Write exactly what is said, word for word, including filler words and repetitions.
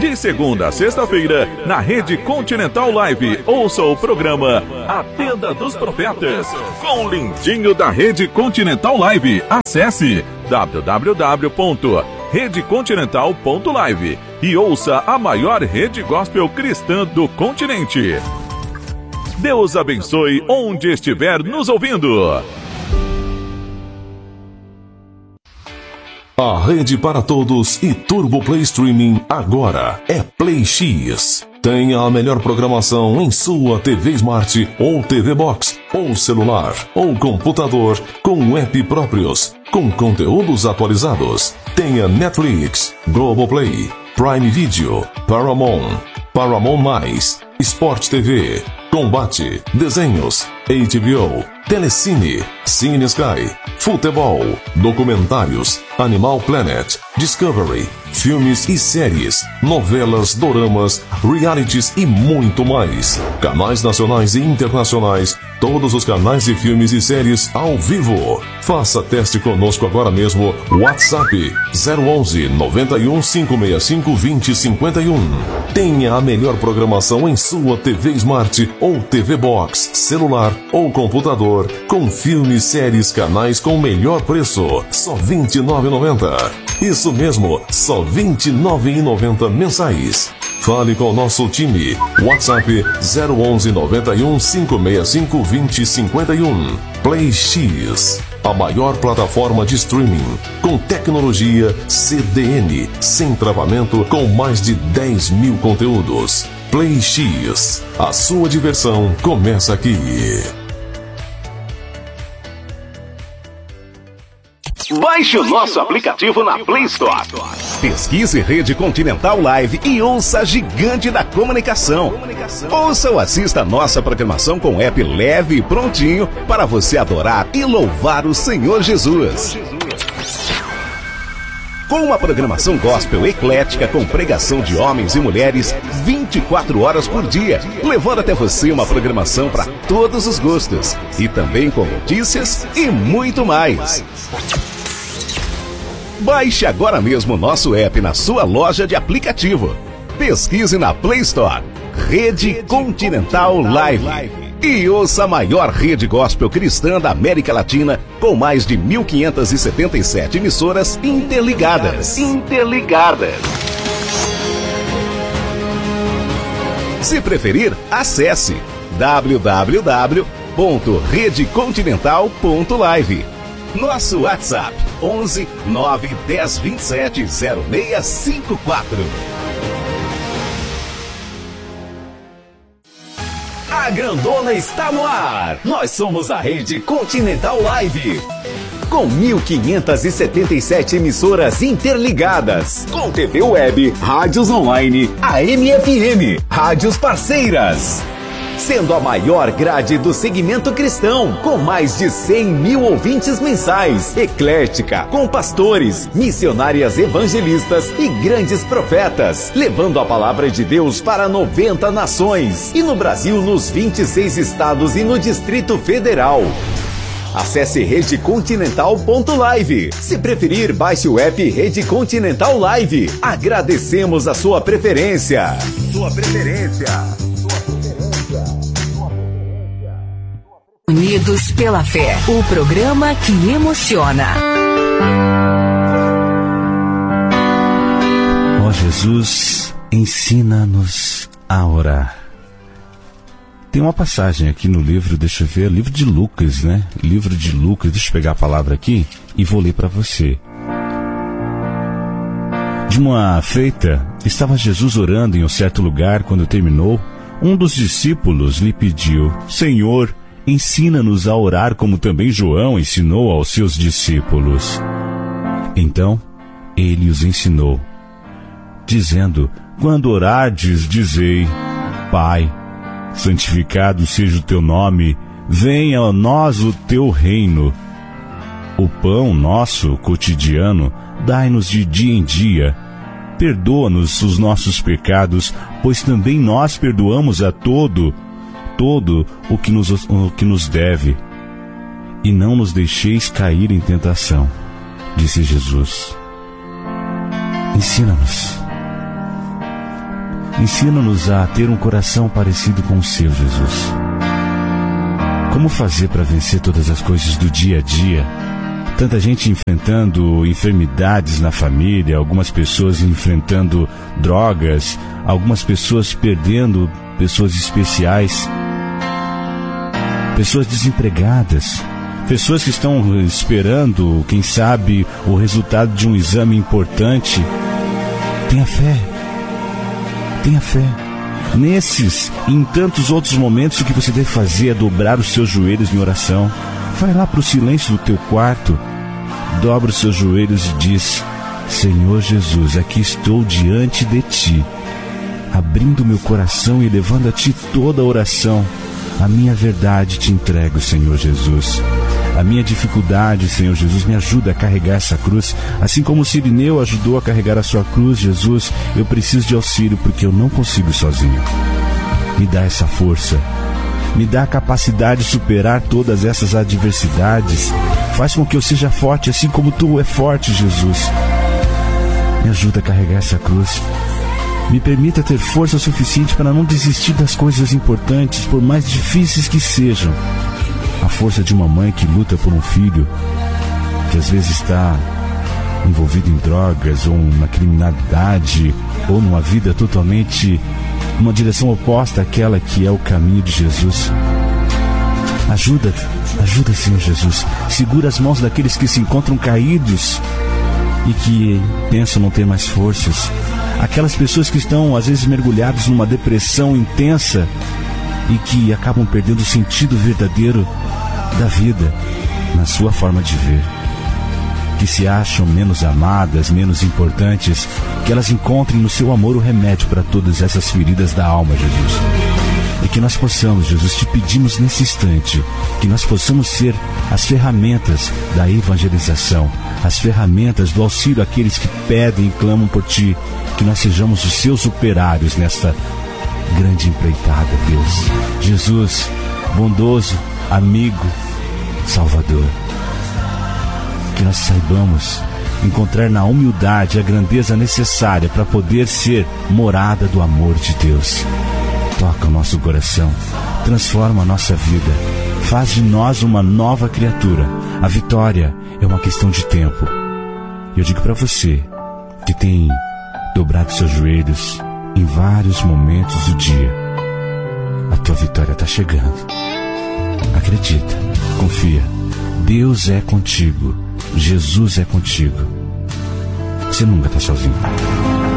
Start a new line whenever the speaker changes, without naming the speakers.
De segunda a sexta-feira, na Rede Continental Live, ouça o programa A Tenda dos Profetas, com o lindinho da Rede Continental Live. Acesse w w w ponto rede continental ponto live e ouça a maior rede gospel cristã do continente. Deus abençoe onde estiver nos ouvindo.
A rede para todos e Turbo Play Streaming agora é Play X. Tenha a melhor programação em sua T V Smart ou T V Box, ou celular, ou computador, com app próprios, com conteúdos atualizados. Tenha Netflix, Globoplay, Prime Video, Paramount, Paramount Mais, Sport T V, Combate, Desenhos, H B O, Telecine, Cine Sky, Futebol, Documentários, Animal Planet, Discovery, filmes e séries, novelas, doramas, realities e muito mais. Canais nacionais e internacionais, todos os canais de filmes e séries ao vivo. Faça teste conosco agora mesmo. WhatsApp zero onze, noventa e um, cinco seis cinco, vinte, cinquenta e um. Tenha a melhor programação em sua T V Smart ou T V Box, celular ou computador, com filmes, séries, canais com melhor preço. Só vinte e nove reais e noventa centavos. Isso mesmo, só vinte e nove reais e noventa centavos mensais. Fale com o nosso time. WhatsApp zero onze, noventa e um, cinco seis cinco, vinte, cinquenta e um. Play X, a maior plataforma de streaming com tecnologia C D N, sem travamento, com mais de dez mil conteúdos. Play X, a sua diversão começa aqui.
Baixe o nosso aplicativo na Play Store. Pesquise Rede Continental Live e ouça a gigante da comunicação. Ouça ou assista a nossa programação com app leve e prontinho para você adorar e louvar o Senhor Jesus. Com uma programação gospel eclética com pregação de homens e mulheres vinte e quatro horas por dia, levando até você uma programação para todos os gostos e também com notícias e muito mais. Baixe agora mesmo o nosso app na sua loja de aplicativo. Pesquise na Play Store Rede Continental Live e ouça a maior rede gospel cristã da América Latina com mais de mil quinhentas e setenta e sete emissoras interligadas. Interligadas. Se preferir, acesse w w w ponto rede continental ponto live. Nosso WhatsApp onze, nove, dez, vinte e sete, zero seis cinco quatro. A grandona está no ar. Nós somos a Rede Continental Live. Com mil quinhentas e setenta e sete emissoras interligadas. Com T V web, rádios online, A M F M, rádios parceiras. Sendo a maior grade do segmento cristão, com mais de cem mil ouvintes mensais, eclética, com pastores, missionárias evangelistas e grandes profetas, levando a palavra de Deus para noventa nações, e no Brasil nos vinte e seis estados e no Distrito Federal. Acesse rede continental ponto live. Se preferir, baixe o app Rede Continental Live. Agradecemos a sua preferência. Sua preferência.
Unidos pela Fé, o programa que emociona.
Ó Jesus, ensina-nos a orar. Tem uma passagem aqui no livro, deixa eu ver, livro de Lucas, né? Livro de Lucas, deixa eu pegar a palavra aqui e vou ler para você. De uma feita, estava Jesus orando em um certo lugar. Quando terminou, um dos discípulos lhe pediu: Senhor, ensina-nos a orar como também João ensinou aos seus discípulos. Então, ele os ensinou, dizendo: quando orardes, dizei: Pai, santificado seja o teu nome, venha a nós o teu reino. O pão nosso cotidiano dai-nos de dia em dia. Perdoa-nos os nossos pecados, pois também nós perdoamos a todo, todo o que nos, o que nos deve. E não nos deixeis cair em tentação, disse Jesus. Ensina-nos. ensina-nos a ter um coração parecido com o seu, Jesus. Como fazer para vencer todas as coisas do dia a dia? Tanta gente enfrentando enfermidades na família, algumas pessoas enfrentando drogas, algumas pessoas perdendo pessoas especiais, pessoas desempregadas, pessoas que estão esperando, quem sabe, o resultado de um exame importante. Tenha fé, tenha fé. Nesses e em tantos outros momentos, o que você deve fazer é dobrar os seus joelhos em oração. Vai lá para o silêncio do teu quarto, dobra os seus joelhos e diz: Senhor Jesus, aqui estou diante de Ti, abrindo meu coração e levando a Ti toda a oração. A minha verdade te entrego, Senhor Jesus. A minha dificuldade, Senhor Jesus, me ajuda a carregar essa cruz. Assim como o Cirineu ajudou a carregar a sua cruz, Jesus, eu preciso de auxílio porque eu não consigo sozinho. Me dá essa força. Me dá a capacidade de superar todas essas adversidades. Faz com que eu seja forte, assim como Tu é forte, Jesus. Me ajuda a carregar essa cruz. Me permita ter força suficiente para não desistir das coisas importantes, por mais difíceis que sejam. A força de uma mãe que luta por um filho que às vezes está envolvido em drogas ou na criminalidade ou numa vida totalmente numa direção oposta àquela que é o caminho de Jesus. Ajuda, ajuda, Senhor Jesus. Segura as mãos daqueles que se encontram caídos e que pensam não ter mais forças. Aquelas pessoas que estão às vezes mergulhadas numa depressão intensa e que acabam perdendo o sentido verdadeiro da vida na sua forma de ver, que se acham menos amadas, menos importantes, que elas encontrem no seu amor o remédio para todas essas feridas da alma, Jesus. E que nós possamos, Jesus, te pedimos nesse instante, que nós possamos ser as ferramentas da evangelização, as ferramentas do auxílio àqueles que pedem e clamam por Ti, que nós sejamos os Seus operários nesta grande empreitada, Deus. Jesus, bondoso, amigo, Salvador, que nós saibamos encontrar na humildade a grandeza necessária para poder ser morada do amor de Deus. Toca o nosso coração, transforma a nossa vida, faz de nós uma nova criatura. A vitória é uma questão de tempo. Eu digo para você que tem dobrado seus joelhos em vários momentos do dia, a tua vitória está chegando. Acredita, confia. Deus é contigo. Jesus é contigo. Você nunca está sozinho.